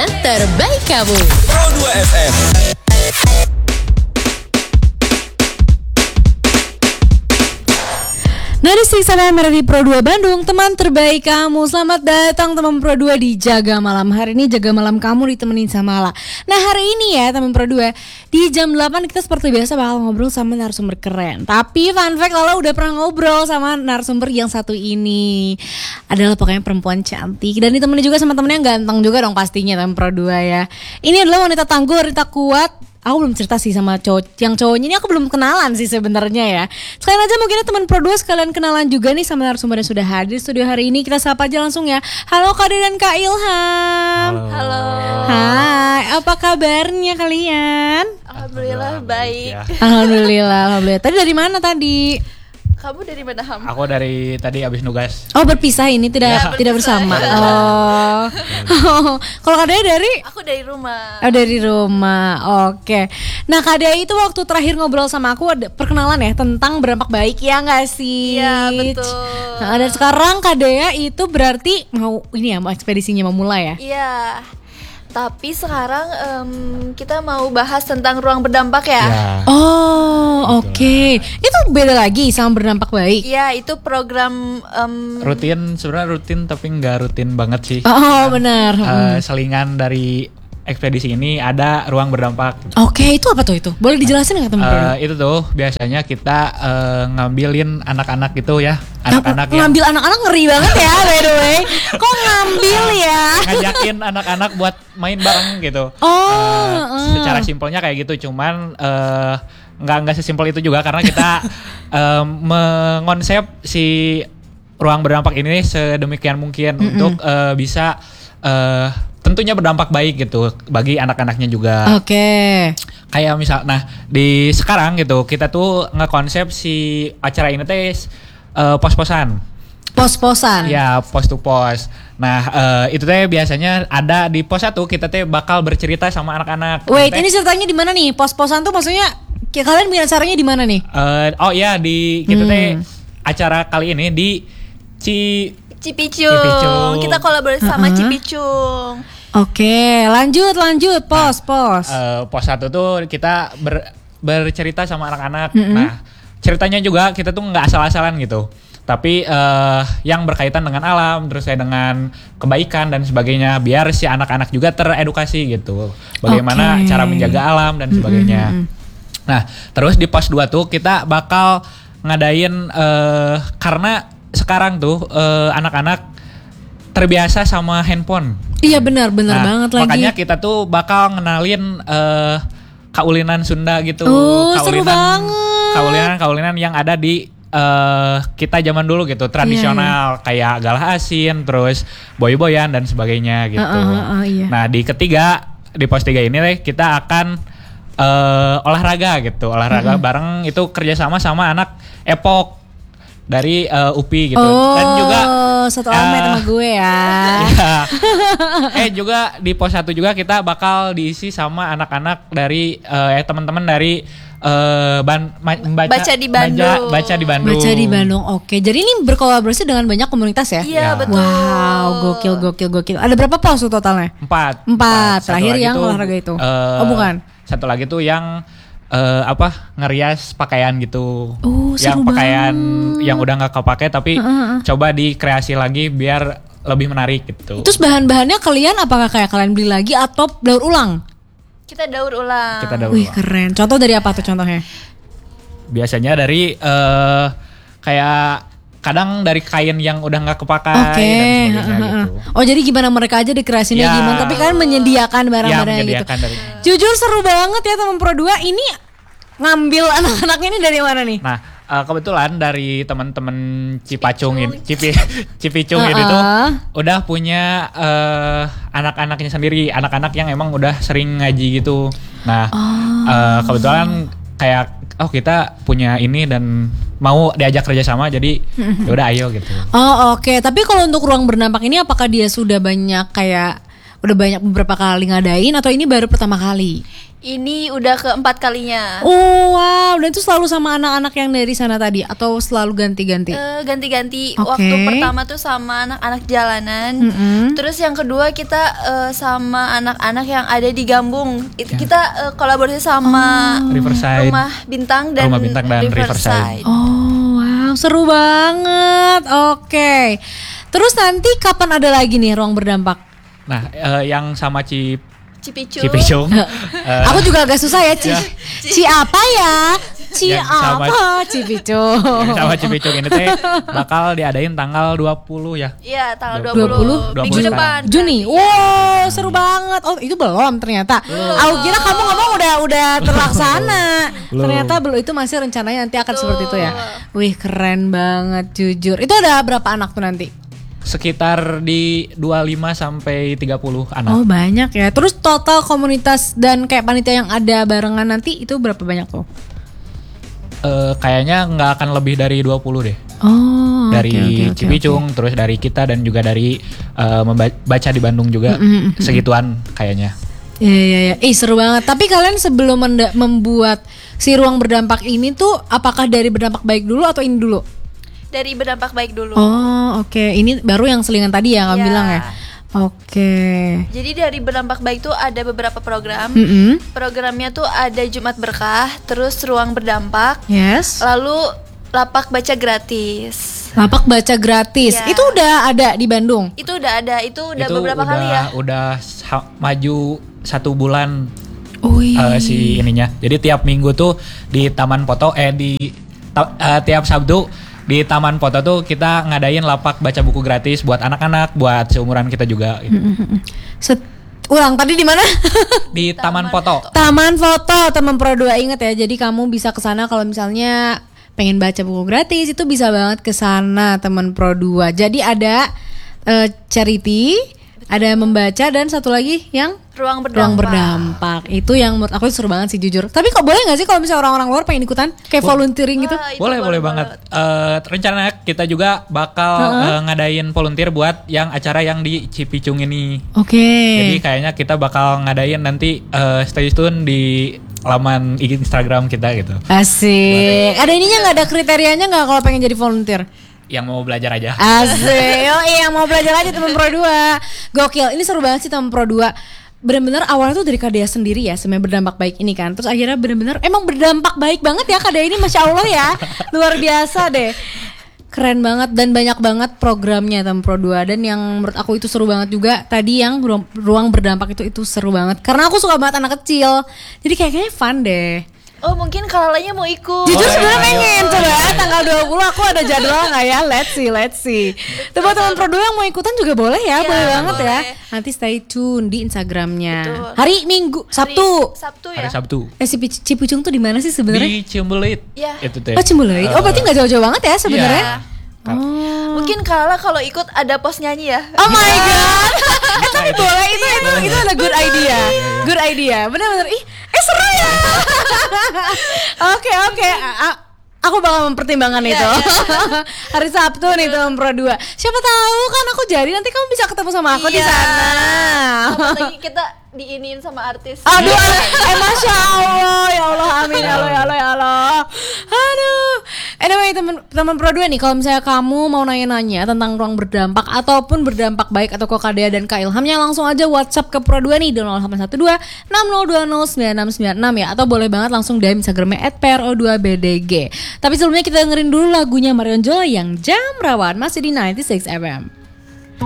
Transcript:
dengan terbaik kamu. Pro 2 FM. Dari sana di Pro 2 Bandung, teman terbaik kamu. Selamat datang teman Pro 2 di Jaga Malam. Hari ini Jaga Malam kamu ditemenin sama Ala. Nah hari ini ya teman Pro 2, di jam 8 kita seperti biasa bakal ngobrol sama narasumber keren. Tapi fun fact, Lala udah pernah ngobrol sama narasumber yang satu ini. Adalah pokoknya perempuan cantik. Dan ditemani juga sama temennya ganteng juga dong pastinya teman Pro 2 ya. Ini adalah wanita tangguh, wanita kuat. Aku belum cerita sih sama yang cowoknya ini, aku belum kenalan sih sebenarnya ya. Sekalian aja mungkin teman Pro 2 sekalian kenalan juga nih sama narasumber yang sudah hadir di studio hari ini. Kita sapa aja langsung ya. Halo Kak dan Kak Ilham. Halo. Hai, apa kabarnya kalian? Alhamdulillah baik. Alhamdulillah. Tadi dari mana tadi? Kamu dari mana, Ham? Aku dari tadi abis nugas. Oh berpisah ini tidak bersama. Oh. Kalau Kak Dea dari? Aku dari rumah. Oh dari rumah. Oke. Nah Kak Dea itu waktu terakhir ngobrol sama aku ada perkenalan ya tentang berdampak baik ya nggak sih? Iya betul. Nah, dan sekarang Kak Dea itu berarti mau ekspedisinya mau mulai ya? Iya. Tapi sekarang kita mau bahas tentang ruang berdampak ya. Oh oke. Itu beda lagi sama berdampak baik. Iya itu program Sebenarnya rutin tapi nggak rutin banget sih. Oh benar. Selingan dari ekspedisi ini ada ruang berdampak. Oke, itu apa tuh itu? Boleh dijelasin nggak teman-teman? Itu tuh biasanya kita ngambilin anak-anak gitu ya. Anak-anak yang ngambil anak-anak ngeri banget ya by the way. Kok ngambil ya? ngajakin anak-anak buat main bareng gitu. Secara simpelnya kayak gitu, cuman nggak sesimpel itu juga karena kita mengonsep si ruang berdampak ini sedemikian mungkin untuk bisa tentunya berdampak baik gitu bagi anak-anaknya juga. Oke. Kayak misal, nah di sekarang gitu kita tuh ngekonsep si acara ini teh pos-posan. Pos-posan. Ya, pos to pos. Nah, itu teh biasanya ada di pos 1 kita teh bakal bercerita sama anak-anak. Wait, ini ceritanya di mana nih? Pos-posan tuh maksudnya kalian bikin acaranya di mana nih? Oh iya di kita teh acara kali ini di Cipicung. Kita kolaborasi sama Cipicung. Oke, lanjut pos. Pos 1 tuh kita bercerita sama anak-anak. Nah, ceritanya juga kita tuh nggak asal-asalan gitu. Tapi yang berkaitan dengan alam, terus kayak dengan kebaikan dan sebagainya, biar si anak-anak juga teredukasi gitu. Bagaimana cara menjaga alam dan sebagainya. Nah, terus di pos 2 tuh kita bakal ngadain karena sekarang tuh anak-anak terbiasa sama handphone. Iya benar banget lagi. Makanya kita tuh bakal ngenalin kaulinan Sunda gitu. Seru banget. Kaulinan yang ada di kita zaman dulu gitu, tradisional kayak galah asin, terus boy-boyan dan sebagainya gitu. Iya. Nah di pos 3 ini kita akan olahraga gitu, bareng itu kerjasama sama anak Epok dari UPI gitu. Dan juga satu alamat sama gue ya. Juga di pos 1 juga kita bakal diisi sama anak-anak dari teman-teman dari Baca di Bandung. Baca di Bandung. Oke, jadi ini berkolaborasi dengan banyak komunitas ya? Iya betul. Wow, gokil. Ada berapa pos tuh totalnya? 4. Terakhir yang olahraga itu. Bukan. Satu lagi tuh yang ngerias pakaian gitu. Seru yang pakaian banget. yang udah nggak kepake tapi coba dikreasi lagi biar lebih menarik gitu. Terus bahan-bahannya kalian apakah kayak kalian beli lagi atau daur ulang? Kita daur ulang. Wih keren. Contoh dari apa tuh contohnya? Biasanya dari kayak kadang dari kain yang udah nggak kepakai dan sebagainya gitu. Oh jadi gimana mereka aja dikreasinya gimana? Tapi kalian menyediakan barang-barang gitu. Jujur seru banget ya teman Pro 2. Ini ngambil anak-anak ini dari mana nih? Nah kebetulan dari teman-teman Cipacung ini, Cipicung ini tuh udah punya anak-anaknya sendiri, anak-anak yang emang udah sering ngaji gitu. Nah kebetulan kayak kita punya ini dan mau diajak kerjasama, jadi yaudah ayo gitu. Oke. Tapi kalau untuk ruang berdampak ini apakah dia sudah banyak kayak udah banyak beberapa kali ngadain atau ini baru pertama kali? Ini udah keempat kalinya. Oh wow, dan itu selalu sama anak-anak yang dari sana tadi atau selalu ganti-ganti? Ganti-ganti. Oke. Waktu pertama tuh sama anak-anak jalanan. Terus yang kedua kita sama anak-anak yang ada di Gambung. Itu kita kolaborasi sama Riverside. Rumah Bintang dan Riverside. Oh wow, seru banget. Oke. Terus nanti kapan ada lagi nih ruang berdampak? Nah, yang sama Cipicung. Aku juga agak susah ya, Ci apa ya? Ci Yang sama- apa? Cipicung. yang sama Cipicung ini teh bakal diadain tanggal 20 ya. Iya, tanggal 20 minggu Juni. depan. Juni. Wow, seru banget. Oh, itu belum ternyata. Aku kira kamu ngomong udah terlaksana. Belum. Ternyata belum, itu masih rencananya nanti akan Betul. seperti itu ya. Wih, keren banget jujur. Itu ada berapa anak tuh nanti? Sekitar di 25 sampai 30 anak. Oh, banyak ya. Terus total komunitas dan kayak panitia yang ada barengan nanti itu berapa banyak tuh? Kayaknya nggak akan lebih dari 20 deh. Oh, Dari oke. Cipicung, terus dari kita dan juga dari baca di Bandung juga segituan kayaknya. Iya. Seru banget. Tapi kalian sebelum membuat si ruang berdampak ini tuh apakah dari berdampak baik dulu atau ini dulu? Dari Berdampak Baik dulu. Oh, oke. Ini baru yang selingan tadi ya kamu Iya. bilang ya. Oke. Jadi dari Berdampak Baik tuh ada beberapa program. Programnya tuh ada Jumat Berkah, terus Ruang Berdampak, Yes. lalu Lapak Baca Gratis. Lapak baca gratis. Ya. Itu udah ada di Bandung. Itu udah ada, itu udah Itu beberapa kali ya. Udah maju 1 bulan Wih. si ininya. Jadi tiap minggu tuh di Taman Foto tiap Sabtu di Taman Foto tuh kita ngadain lapak baca buku gratis buat anak-anak, buat seumuran kita juga gitu. Ulang tadi di mana? Di Taman Foto. Taman Foto teman Pro 2, inget ya. Jadi kamu bisa ke sana kalau misalnya pengen baca buku gratis, itu bisa banget ke sana teman Pro 2. Jadi ada charity, ada membaca, dan satu lagi yang Ruang ruang berdampak. Itu yang menurut aku seru banget sih jujur. Tapi kok boleh gak sih kalau misalnya orang-orang luar pengen ikutan kayak volunteering gitu? Wah, itu Boleh banget. Rencananya kita juga bakal ngadain volunteer buat yang acara yang di Cipicung ini. Oke. Jadi kayaknya kita bakal ngadain nanti stay tune di laman Instagram kita gitu. Asik. Ada ininya nggak, ada kriterianya nggak kalau pengen jadi volunteer? Yang mau belajar aja. Asik. Oh iya, mau belajar aja teman Pro 2. Gokil. Ini seru banget sih teman Pro 2. Bener-bener awalnya tuh dari Kadea sendiri ya, sebenarnya berdampak baik ini kan. Terus akhirnya bener-bener emang berdampak baik banget ya Kadea ini, Masya Allah ya. Luar biasa deh. Keren banget dan banyak banget programnya teman Pro 2. Dan yang menurut aku itu seru banget juga tadi yang ruang berdampak itu seru banget. Karena aku suka banget anak kecil. Jadi kayaknya fun deh. Oh, mungkin Kalalanya mau ikut. Jujur sebenarnya ayo. pengen. Coba ya, tanggal 20 aku ada jadwal nggak ya? Let's see. Teman-teman Pro 2 yang mau ikutan juga boleh ya, Iya, boleh banget ya. boleh. Nanti stay tune di Instagramnya. Betul. Hari Minggu, Sabtu. Sabtu Hari ya. Sabtu. Cipucung tuh di mana sih sebenarnya? Di Ciumbelit. Iya. Itu teh. Oh, Cimbuluit. Oh, berarti nggak jauh-jauh banget ya sebenarnya? Iya. Oh. Mungkin Kalala kalau ikut ada pos nyanyi ya. Oh my god. Tapi itu. boleh, itu ada good idea. Good idea. Benar-benar. Seru ya. Oke. Aku bakal mempertimbangkan itu. Hari Sabtu nih teman Pro 2. Siapa tahu kan aku jadi nanti kamu bisa ketemu sama aku di Iya. sana. Sama lagi kita diiniin sama artis. Aduh, Masya Allah, ya Allah, amin, ya Allah. Aduh. Anyway, teman Pro 2 nih, kalau misalnya kamu mau nanya-nanya tentang ruang berdampak ataupun berdampak baik atau Kadea dan Kak Ilhamnya, langsung aja WhatsApp ke Pro 2 nih di 0812 6020 9696 ya, atau boleh banget langsung DM Instagramnya @pro2bdg. Tapi sebelumnya kita dengerin dulu lagunya Marion Jola yang Jam Rawan, masih di 96 FM.